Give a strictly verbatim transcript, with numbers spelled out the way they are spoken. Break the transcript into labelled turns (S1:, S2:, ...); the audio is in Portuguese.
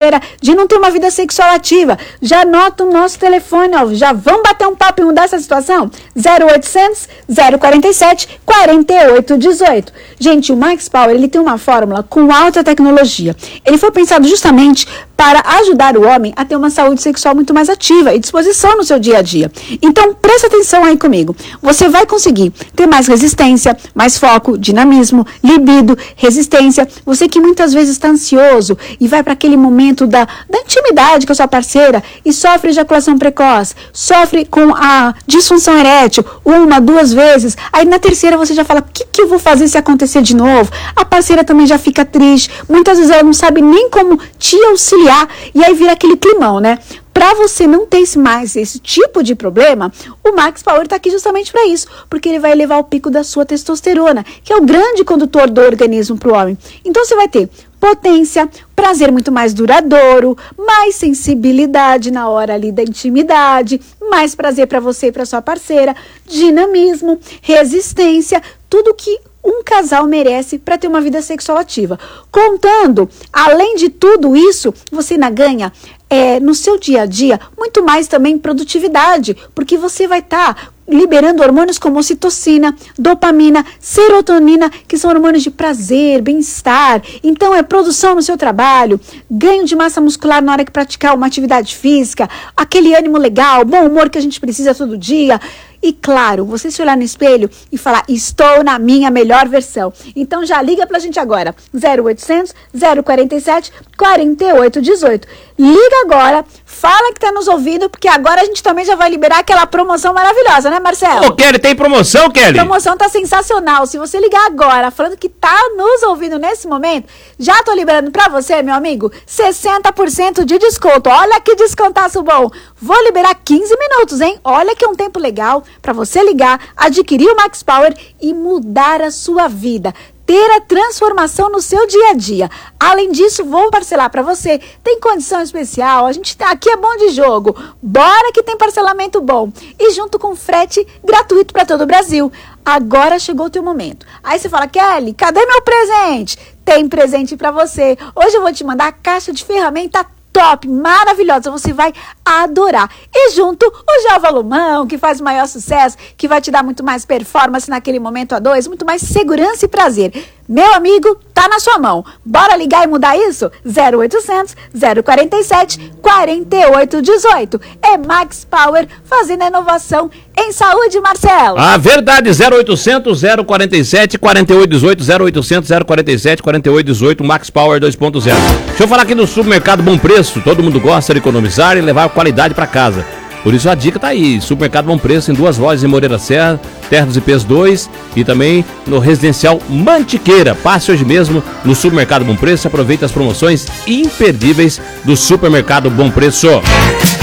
S1: parceira, de não ter uma vida sexual ativa. Já anota o nosso telefone, ó, já vamos bater um papo e mudar essa situação? zero oitocentos, zero quarenta e sete, quarenta e oito dezoito. Gente, o Max Power, ele tem uma fórmula com alta tecnologia. Ele foi pensado justamente para ajudar o homem a ter uma saúde sexual muito mais ativa e disposição no seu dia a dia. Então, presta atenção aí comigo. Você vai conseguir ter mais resistência, mais foco, dinamismo, libido, resistência. Você que muitas vezes está ansioso e vai para aquele momento da, da intimidade com a sua parceira e sofre ejaculação precoce, sofre com a disfunção erétil uma, duas vezes. Aí na terceira você já fala, o que, que eu vou fazer se acontecer de novo? A parceira também já fica triste. Muitas vezes ela não sabe nem como te auxiliar. E aí vira aquele climão, né? Para você não ter mais esse tipo de problema, o Max Power está aqui justamente para isso, porque ele vai elevar o pico da sua testosterona, que é o grande condutor do organismo para o homem. Então você vai ter potência, prazer muito mais duradouro, mais sensibilidade na hora ali da intimidade, mais prazer para você e para sua parceira, dinamismo, resistência, tudo que um casal merece para ter uma vida sexual ativa. Contando, além de tudo isso, você ainda ganha é, no seu dia a dia muito mais também produtividade, porque você vai estar tá liberando hormônios como ocitocina, dopamina, serotonina, que são hormônios de prazer, bem-estar. Então é produção no seu trabalho, ganho de massa muscular na hora que praticar uma atividade física, aquele ânimo legal, bom humor que a gente precisa todo dia. E claro, você se olhar no espelho e falar, estou na minha melhor versão. Então já liga pra gente agora, zero oitocentos, zero quarenta e sete, quarenta e oito dezoito. Liga agora, fala que tá nos ouvindo, porque agora a gente também já vai liberar aquela promoção maravilhosa, né, Marcelo?
S2: Ô, Kelly, tem promoção, Kelly?
S1: A promoção tá sensacional. Se você ligar agora, falando que tá nos ouvindo nesse momento, já tô liberando pra você, meu amigo, sessenta por cento de desconto. Olha que descontaço bom. Vou liberar quinze minutos, hein? Olha que é um tempo legal para você ligar, adquirir o Max Power e mudar a sua vida. Ter a transformação no seu dia a dia. Além disso, vou parcelar para você. Tem condição especial, a gente tá aqui é bom de jogo. Bora que tem parcelamento bom. E junto com frete gratuito para todo o Brasil. Agora chegou o teu momento. Aí você fala, Kelly, cadê meu presente? Tem presente para você. Hoje eu vou te mandar a caixa de ferramenta top, maravilhosa, você vai adorar. E junto, o gel volumão, que faz o maior sucesso, que vai te dar muito mais performance naquele momento a dois, muito mais segurança e prazer. Meu amigo, tá na sua mão. Bora ligar e mudar isso? zero oitocentos, zero quarenta e sete, quarenta e oito dezoito. É Max Power fazendo a inovação em saúde, Marcelo.
S2: A verdade, zero oitocentos, zero quarenta e sete, quarenta e oito dezoito, zero oitocentos, zero quarenta e sete, quarenta e oito dezoito, Max Power dois ponto zero. Deixa eu falar aqui do Supermercado Bom Preço. Todo mundo gosta de economizar e levar qualidade para casa. Por isso a dica tá aí, Supermercado Bom Preço em duas lojas em Moreira Serra, Terra dos Ipês dois e também no Residencial Mantiqueira. Passe hoje mesmo no Supermercado Bom Preço e aproveite as promoções imperdíveis do Supermercado Bom Preço.